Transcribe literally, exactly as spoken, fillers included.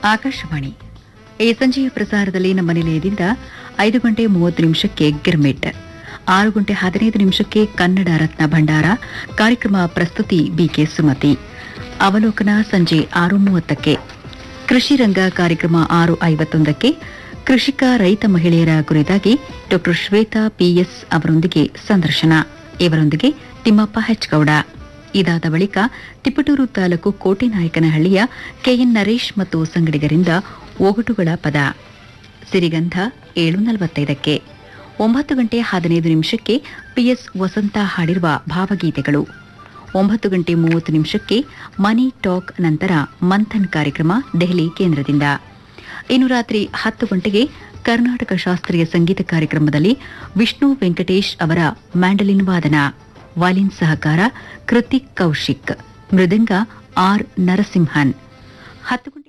ಆಕಾಶವಾಣಿ ಈ ಸಂಜೆಯ ಪ್ರಸಾರದಲ್ಲಿ ನಮ್ಮ ನಿಲಯದಿಂದ ಐದು ಗಂಟೆ ಮೂವತ್ತು ನಿಮಿಷಕ್ಕೆ ಗಿರ್ಮಿಟ್, ಆರು ಗಂಟೆ ಹದಿನೈದು ನಿಮಿಷಕ್ಕೆ ಕನ್ನಡ ರತ್ನ ಭಂಡಾರ ಕಾರ್ಯಕ್ರಮ ಪ್ರಸ್ತುತಿ ಬಿಕೆ ಸುಮತಿ. ಅವಲೋಕನ ಸಂಜೆ ಆರು ಮೂವತ್ತಕ್ಕೆ. ಕೃಷಿ ರಂಗ ಕಾರ್ಯಕ್ರಮ ಆರು ಐವತ್ತೊಂದಕ್ಕೆ. ಕೃಷಿಕ ರೈತ ಮಹಿಳೆಯರ ಕುರಿತಾಗಿ ಡಾ ಶ್ವೇತಾ ಪಿಎಸ್ ಅವರೊಂದಿಗೆ ಸಂದರ್ಶನ. ಇವರೊಂದಿಗೆ ತಿಮ್ಮಪ್ಪ ಹೆಚ್ಗೌಡ. ಇದಾದ ಬಳಿಕ ತಿಪಟೂರು ತಾಲೂಕು ಕೋಟೆನಾಯಕನಹಳ್ಳಿಯ ಕೆಎನ್ ನರೇಶ್ ಮತ್ತು ಸಂಗಡಿಗರಿಂದ ಒಗಟುಗಳ ಪದ. ಸಿರಿಗಂಧ ಏಳು ನಲವತ್ತೈದಕ್ಕೆ. ಒಂಬತ್ತು ಗಂಟೆ ಹದಿನೈದು ನಿಮಿಷಕ್ಕೆ ಪಿಎಸ್ ವಸಂತ ಹಾಡಿರುವ ಭಾವಗೀತೆಗಳು. ಒಂಬತ್ತು ಗಂಟೆ ಮೂವತ್ತು ನಿಮಿಷಕ್ಕೆ ಮನಿ ಟಾಕ್ ನಂತರ ಮಂಥನ್ ಕಾರ್ಯಕ್ರಮ ದೆಹಲಿ ಕೇಂದ್ರದಿಂದ. ಇನ್ನು ರಾತ್ರಿ ಹತ್ತು ಗಂಟೆಗೆ ಕರ್ನಾಟಕ ಶಾಸ್ತ್ರೀಯ ಸಂಗೀತ ಕಾರ್ಯಕ್ರಮದಲ್ಲಿ ವಿಷ್ಣು ವೆಂಕಟೇಶ್ ಅವರ ಮ್ಯಾಂಡಲಿನ್ ವಾದನ, ವಾಲಿನ್ ಸಹಕಾರ ಕೃತಿಕ್ ಕೌಶಿಕ್, ಮೃದಂಗ ಆರ್ ನರಸಿಂಹನ್. ಹತ್ತು